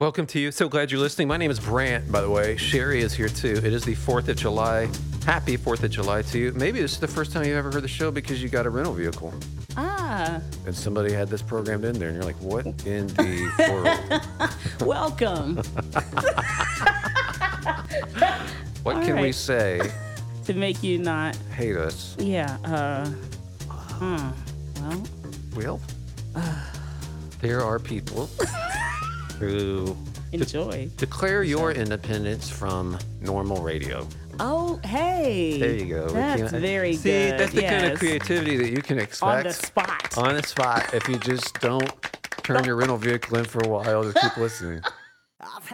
Welcome to you. So glad you're listening. My name is Brant, by the way. Sherry is here too. It is the 4th of July. Happy 4th of July to you. Maybe this is the first time you've ever heard the show because you got a rental vehicle. Ah. And somebody had this programmed in there, and you're like, what in the world? Welcome. What can we say To make you not, hate us? yeah, well, Well, there are people who enjoy. declare your independence from normal radio. Oh, hey. There you go. That's very See, good. that's the kind of Yes. creativity that you can expect. On the spot. On the spot if you just don't turn your rental vehicle in for a while to keep listening.